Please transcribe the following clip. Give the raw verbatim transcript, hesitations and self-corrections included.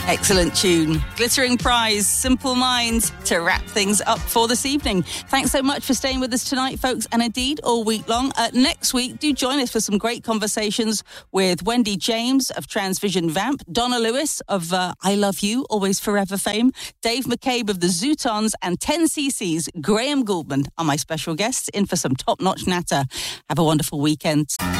Excellent tune. Glittering Prize, Simple Minds, to wrap things up for this evening. Thanks so much for staying with us tonight, folks, and indeed all week long. Uh, next week, do join us for some great conversations with Wendy James of Transvision Vamp, Donna Lewis of uh, I Love You, Always Forever fame, Dave McCabe of the Zootons, and ten C C's Graham Gouldman are my special guests in for some top-notch natter. Have a wonderful weekend.